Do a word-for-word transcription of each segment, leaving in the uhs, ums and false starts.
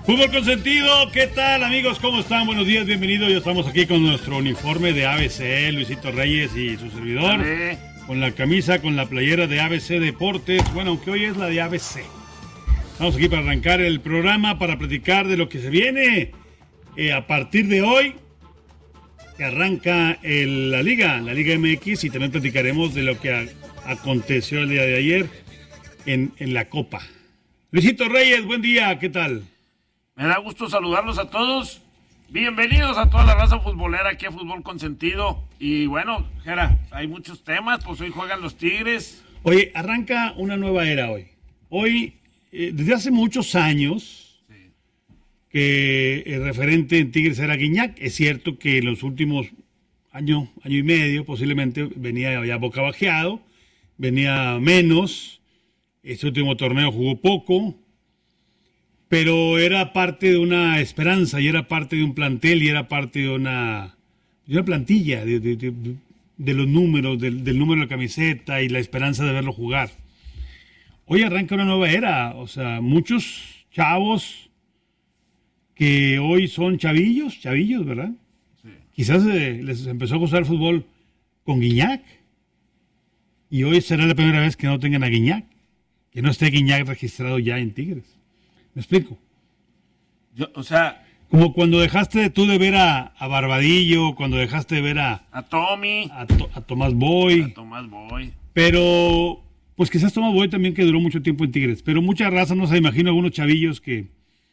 Fútbol Consentido, ¿qué tal amigos? ¿Cómo están? Buenos días, bienvenidos. Ya estamos aquí con nuestro uniforme de A B C, Luisito Reyes y su servidor. Dale. Con la camisa, con la playera de A B C Deportes. Bueno, aunque hoy es la de A B C. Estamos aquí para arrancar el programa, para platicar de lo que se viene eh, a partir de hoy. Que arranca el, la Liga, la Liga M X, y también platicaremos de lo que a, aconteció el día de ayer en, en la Copa. Luisito Reyes, buen día, ¿qué tal? Me da gusto saludarlos a todos. Bienvenidos a toda la raza futbolera aquí a Fútbol Consentido. Y bueno, Jera, hay muchos temas, pues hoy juegan los Tigres. Oye, arranca una nueva era hoy. Hoy, eh, desde hace muchos años, sí. que el referente en Tigres era Guiñac. Es cierto que en los últimos año, año y medio posiblemente venía ya boca bajeado, venía menos. Este último torneo jugó poco. Pero era parte de una esperanza, y era parte de un plantel, y era parte de una, de una plantilla, de, de, de, de los números, del, del número de la camiseta y la esperanza de verlo jugar. Hoy arranca una nueva era, o sea, muchos chavos que hoy son chavillos, chavillos, ¿verdad? Sí. Quizás eh, les empezó a gustar el fútbol con Guiñac, y hoy será la primera vez que no tengan a Guiñac, que no esté Guiñac registrado ya en Tigres. ¿Me explico? Yo, o sea... Como cuando dejaste tú de ver a, a Barbadillo, cuando dejaste de ver a... A Tommy. A, to, a Tomás Boy. A Tomás Boy. Pero, pues quizás Tomás Boy también, que duró mucho tiempo en Tigres. Pero mucha raza, no sé, imagino algunos chavillos que,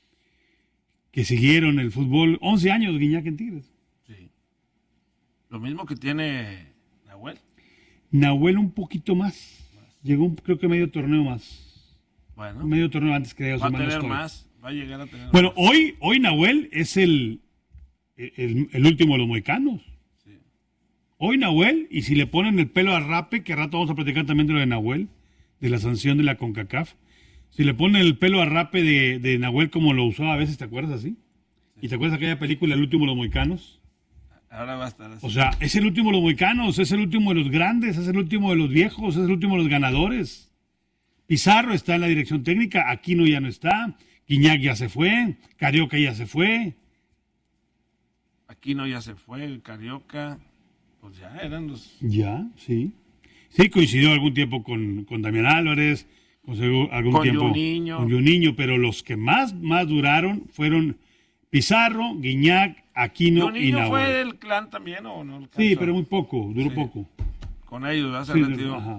que siguieron el fútbol. once años Guiñac en Tigres. Sí. Lo mismo que tiene Nahuel. Nahuel un poquito más. más. Llegó, creo que medio torneo más. Bueno, medio torneo antes que va a tener más, va a llegar a tener bueno, más. hoy, hoy Nahuel es el, el, el último de los mohicanos. Sí. Hoy Nahuel, y si le ponen el pelo a rape, que a rato vamos a platicar también de lo de Nahuel, de la sanción de la CONCACAF. Si le ponen el pelo a rape de, de Nahuel como lo usaba a veces, ¿te acuerdas así? Sí. ¿Y te acuerdas de aquella película El último de los mohicanos? Ahora va a estar así. O sea, es el último de los mohicanos, es el último de los grandes, es el último de los viejos, es el último de los ganadores. Pizarro está en la dirección técnica, Aquino ya no está, Guiñac ya se fue, Carioca ya se fue. Aquino ya se fue, Carioca, pues ya eran los... Ya, sí. Sí, coincidió algún tiempo con, con Damián Álvarez, con algún con tiempo Juninho. con Juninho, pero los que más, más duraron fueron Pizarro, Guiñac, Aquino Juninho y Nahuel. ¿Fue el clan también o no? Sí, pero muy poco, duró sí. poco. Con ellos, hace sí, retiro. Ajá.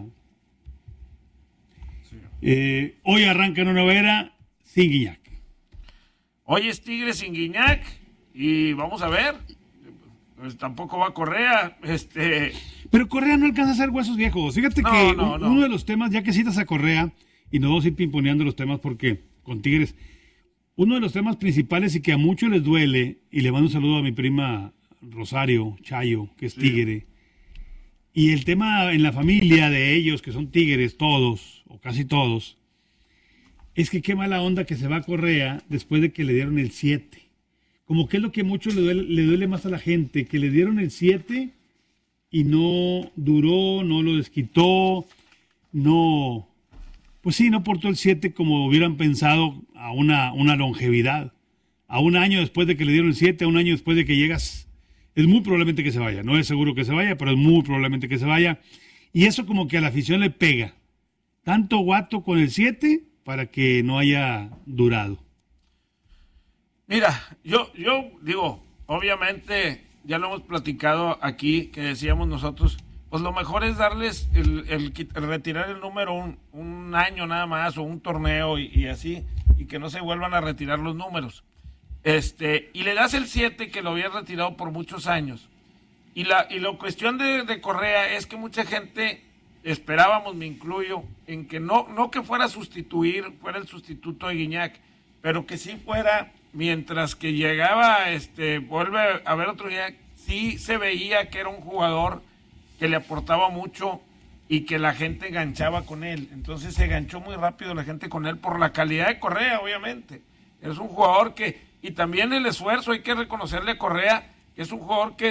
Eh, hoy arranca una nueva era sin Guiñac. Hoy es Tigres sin Guiñac y vamos a ver. Pues tampoco va Correa. Este... Pero Correa no alcanza a hacer huesos viejos. Fíjate no, que no, un, no. uno de los temas, ya que citas a Correa, y nos vamos a ir pimponeando los temas porque con Tigres, uno de los temas principales y que a muchos les duele, y le mando un saludo a mi prima Rosario Chayo, que es sí. tigre. Y el tema en la familia de ellos, que son tigres todos, o casi todos, es que qué mala onda que se va a Correa después de que le dieron el siete. Como que es lo que mucho le duele, le duele más a la gente, que le dieron el siete y no duró, no lo desquitó, no, pues sí, no portó el siete como hubieran pensado a una, una longevidad. A un año después de que le dieron el siete, a un año después de que llegas... Es muy probablemente que se vaya, no es seguro que se vaya, pero es muy probablemente que se vaya. Y eso como que a la afición le pega. Tanto guato con el siete para que no haya durado. Mira, yo, yo digo, obviamente, ya lo hemos platicado aquí, que decíamos nosotros, pues lo mejor es darles el, el, el retirar el número un, un año nada más, o un torneo y, y así, y que no se vuelvan a retirar los números. Este, y le das el siete que lo había retirado por muchos años. Y la, y la cuestión de, de Correa es que mucha gente esperábamos, me incluyo, en que no, no que fuera a sustituir, fuera el sustituto de Guiñac, pero que sí fuera, mientras que llegaba, este, vuelve a ver otro Guiñac, sí se veía que era un jugador que le aportaba mucho y que la gente enganchaba con él. Entonces se enganchó muy rápido la gente con él por la calidad de Correa, obviamente. Es un jugador que, y también el esfuerzo, hay que reconocerle a Correa, que es un jugador que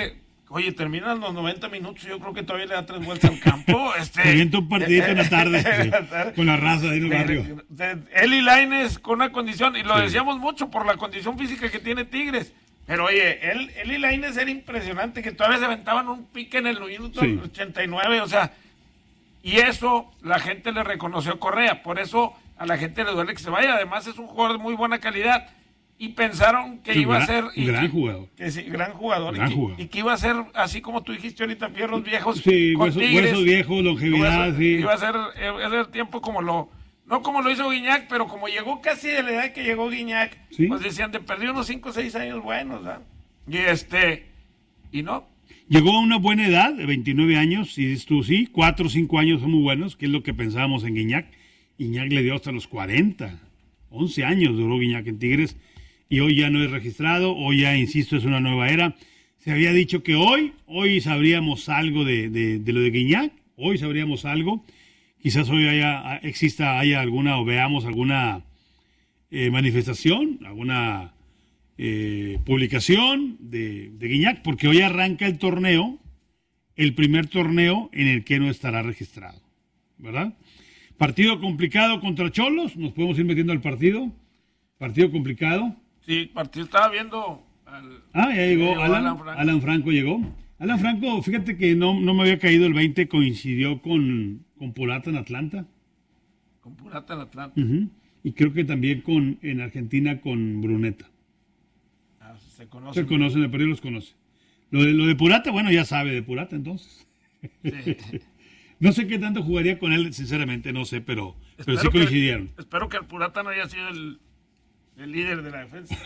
Oye, terminan los noventa minutos, yo creo que todavía le da tres vueltas al campo. Este, Se avienta un partidito en la tarde sí, con la raza ahí en el barrio. Eli Lainez con una condición, y lo Sí. decíamos mucho por la condición física que tiene Tigres. Pero oye, él, Eli Lainez era impresionante, que todavía se aventaban un pique en el minuto Sí. ochenta y nueve, o sea, y eso la gente le reconoció a Correa, por eso a la gente le duele que se vaya, además es un jugador de muy buena calidad. Y pensaron que Sí, iba gran- a ser... y gran que- jugador. Que sí, gran jugador. Gran y, que, jugador. y que iba a ser, así como tú dijiste ahorita, fierros viejos. Sí, con huesos, Tigres. huesos viejos, longevidad, Huesos- sí. Iba a ser, eh, iba a ser tiempo como lo... No como lo hizo Guiñac, pero como llegó casi de la edad que llegó Guiñac, Sí. pues decían, de perdió unos cinco o seis años buenos, ¿verdad? Y este... Y no, Llegó a una buena edad, de veintinueve años, y dices tú, sí, cuatro o cinco años son muy buenos, que es lo que pensábamos en Guiñac. Guiñac le dio hasta los cuarenta, once años duró Guiñac en Tigres, y hoy ya no es registrado, hoy ya, insisto, es una nueva era. Se había dicho que hoy, hoy sabríamos algo de, de, de lo de Guiñac, hoy sabríamos algo, quizás hoy haya, exista, haya alguna, o veamos alguna eh, manifestación, alguna eh, publicación de, de Guiñac, porque hoy arranca el torneo, el primer torneo en el que no estará registrado, ¿verdad? Partido complicado contra Cholos, nos podemos ir metiendo al partido, partido complicado. sí, partido estaba viendo... Al, Ah, ya llegó llegó Alan, Alan Franco. Alan Franco llegó. Alan Franco, fíjate que no, no me había caído el veinte, coincidió con, con Purata en Atlanta. Con Purata en Atlanta. Ujú. Y creo que también con en Argentina con Bruneta. Ah, se conoce. Se conocen, el periodo los conoce. Lo de, lo de Purata, bueno, ya sabe de Purata entonces. Sí. No sé qué tanto jugaría con él, sinceramente, no sé, pero, pero sí Espero que- coincidieron. espero que el Purata no haya sido el, el líder de la defensa.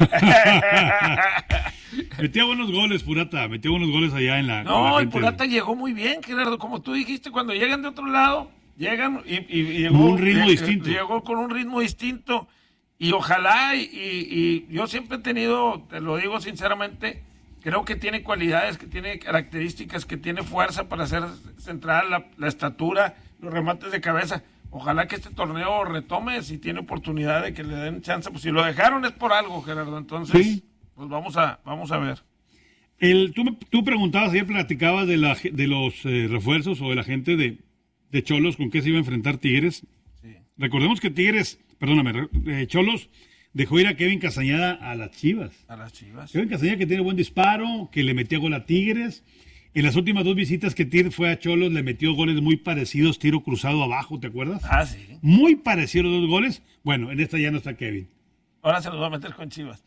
Metía buenos goles, Purata, metió buenos goles allá en la... con la No, el gente Purata de- llegó muy bien, Gerardo. Como tú dijiste, cuando llegan de otro lado, llegan y, y- y llegó, Con un ritmo eh, distinto. Llegó con un ritmo distinto. Y ojalá, y, y- y yo siempre he tenido, te lo digo sinceramente, creo que tiene cualidades, que tiene características, que tiene fuerza para hacer central, la, la estatura, los remates de cabeza. Ojalá que este torneo retome, si tiene oportunidad de que le den chance. Pues si lo dejaron es por algo, Gerardo. Entonces, Sí. pues vamos a, vamos a ver. El, tú, me- tú preguntabas, ayer platicabas de, la, de los eh, refuerzos o de la gente de, de Cholos con qué se iba a enfrentar Tigres. Sí. Recordemos que Tigres, perdóname, re- eh, Cholos dejó ir a Kevin Castañeda a las Chivas. A las Chivas. Kevin Castañeda que tiene buen disparo, que le metía gol a Tigres. En las últimas dos visitas que Tigres fue a Cholos le metió goles muy parecidos, tiro cruzado abajo, ¿te acuerdas? Ah, sí. Muy parecidos los dos goles. Bueno, en esta ya no está Kevin. Ahora se los va a meter con Chivas.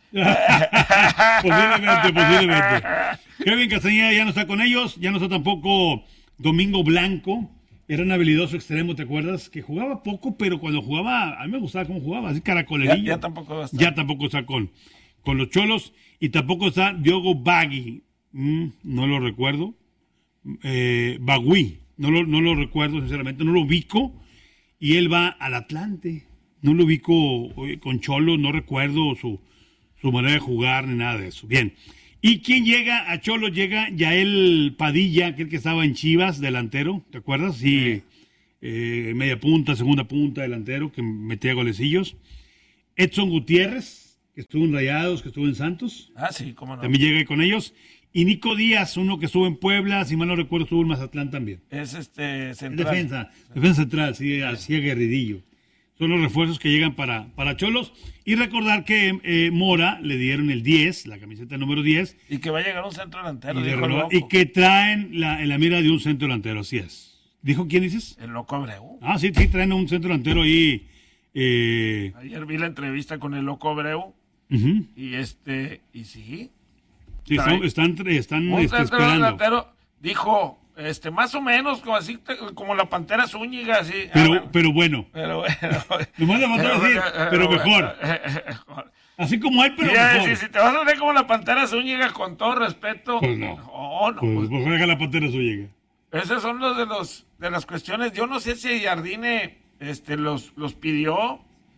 Posiblemente, posiblemente. Kevin Castañeda ya no está con ellos, ya no está tampoco Domingo Blanco. Era un habilidoso extremo, ¿te acuerdas? Que jugaba poco, pero cuando jugaba, a mí me gustaba cómo jugaba, así Ya, caracolerillo. ya tampoco va a estar. Ya tampoco está con, con los Cholos y tampoco está Diogo Bagui. Mm, no lo recuerdo. Eh, Bagui, no lo, no lo recuerdo sinceramente, no lo ubico. Y él va al Atlante. No lo ubico eh, con Cholos, no recuerdo su, su manera de jugar ni nada de eso. Bien. ¿Y quién llega a Cholos? Llega Yael Padilla, aquel que estaba en Chivas, delantero, ¿te acuerdas? Sí. Sí. Eh, media punta, segunda punta, delantero, que metía golecillos. Edson Gutiérrez, que estuvo en Rayados, que estuvo en Santos, Ah, sí, cómo no. también llega ahí con ellos. Y Nico Díaz, uno que estuvo en Puebla, si mal no recuerdo, estuvo en Mazatlán también. Es este En central. defensa, defensa central, sí, así aguerridillo. Son los refuerzos que llegan para, para Cholos. Y recordar que eh, Mora le dieron el diez, la camiseta número diez, Y que va a llegar un centro delantero, y, le dijo el renova- loco. y que traen la, en la mira de un centro delantero, así es. ¿Dijo quién dices? El loco Abreu. Ah, sí, sí, traen un centro delantero ahí. Eh, Ayer vi la entrevista con el loco Abreu. ujú. Y este, y sí. Sí, están, están, están Un este, centro esperando. delantero dijo, este, más o menos como así, te- como la Pantera Zúñiga, así. Ah, Pero, bueno. pero bueno, Pero bueno. nomás le faltó decir, pero mejor. mejor. Así como hay, pero Mira, mejor. si, si te vas a ver como la Pantera Zúñiga, con todo respeto. Pues no. No, no, Pues, pues, pues juega la pantera suya. esos son los de los de las cuestiones. Yo no sé si Jardine este, los, los pidió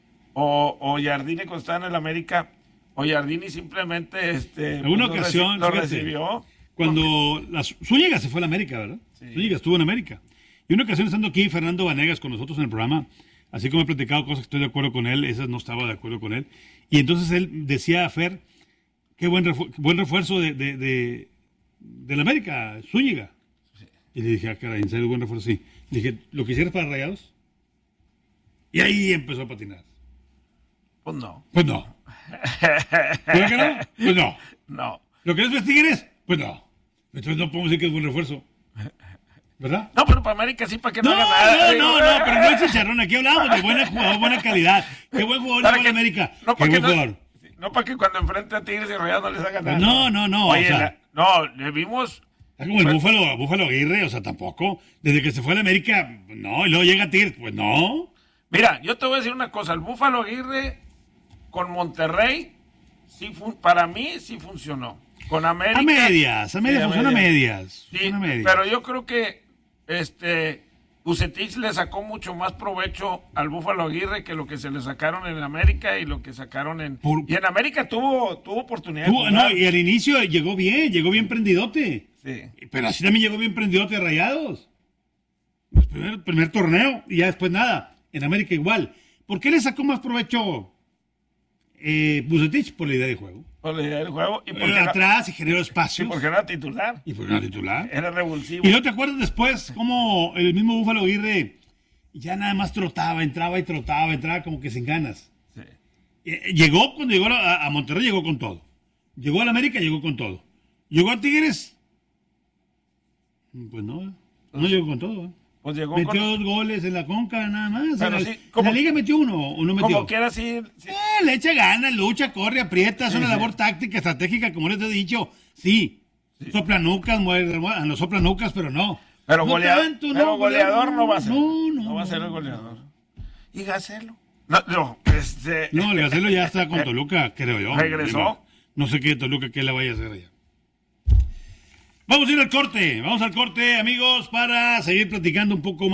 o, o Jardine cuando estaba en el América o Jardine simplemente este, En una lo ocasión, reci- lo fíjate, recibió. Cuando la, Zúñiga se fue a la América, ¿verdad? Sí. Zúñiga estuvo en América. Y una ocasión estando aquí, Fernando Vanegas con nosotros en el programa, así como he platicado cosas que estoy de acuerdo con él, esas no estaba de acuerdo con él. Y entonces él decía a Fer, qué buen, refu- buen refuerzo de, de, de, del América, Zúñiga. Sí. Y le dije, ah, caray, ¿en serio buen refuerzo? Sí. Le dije, ¿lo quisieras para Rayados? Y ahí empezó a patinar. Pues no. Pues no. ¿Por qué no? Pues no. No. ¿Lo querés ver Tigres? Pues no. Entonces no podemos decir que es buen refuerzo. ¿Verdad? No, pero para América sí, para que no, no haga nada. No, no, no, pero no es chicharrón. Aquí hablamos de buena jugador, buena calidad. Qué buen jugador para que América. No, Qué buen no, jugador. No para que cuando enfrente a Tigres y Rayados no les haga nada. No, no, no. Oye, o sea, la, no, le vimos. Es como el pues, Búfalo, Búfalo Aguirre, o sea, tampoco. Desde que se fue a la América, no, y luego llega a Tigres, pues no. Mira, yo te voy a decir una cosa. El Búfalo Aguirre con Monterrey, sí fun- para mí sí funcionó. Con América. A medias, a medias, sí, funciona a medias. Sí, funciona a medias. Pero yo creo que este Bucetich le sacó mucho más provecho al Búfalo Aguirre que lo que se le sacaron en América y lo que sacaron en. Por, y en América tuvo, tuvo oportunidad. Tuvo, no, y al inicio llegó bien, llegó bien prendidote. Sí. Pero así también llegó bien prendidote a Rayados. El primer, primer torneo y ya después nada. En América igual. ¿Por qué le sacó más provecho eh, Bucetich? Por la idea de juego. Por la idea del juego. Y porque atrás era, y generó espacio. Y porque era titular. Y porque era titular. Era revulsivo. Y no te acuerdas después cómo el mismo Búfalo Aguirre ya nada más trotaba, entraba y trotaba, entraba como que sin ganas. Sí. Eh, llegó cuando llegó a, a Monterrey, llegó con todo. Llegó a la América, llegó con todo. Llegó a Tigres. Pues no, no llegó con todo. ¿eh? Pues llegó metió con... dos goles en la Conca, nada más. Pero en, sí, la, como... en la Liga metió uno o no metió. Como quiera, sí. sí. Eh, le echa ganas, lucha, corre, aprieta, es sí, una sí. labor táctica, estratégica, como les he dicho. Sí, sí. soplanucas, muerde, muerde, los soplanucas, pero no. Pero, no goleador, tanto, pero no, goleador no va a ser. No, no. No va a ser el goleador. ¿Y Gacelo? No, no, este... no, el Gacelo ya está con Toluca, creo yo. ¿Regresó? No, no sé qué Toluca, qué le vaya a hacer allá. Vamos a ir al corte, vamos al corte, amigos, para seguir platicando un poco más.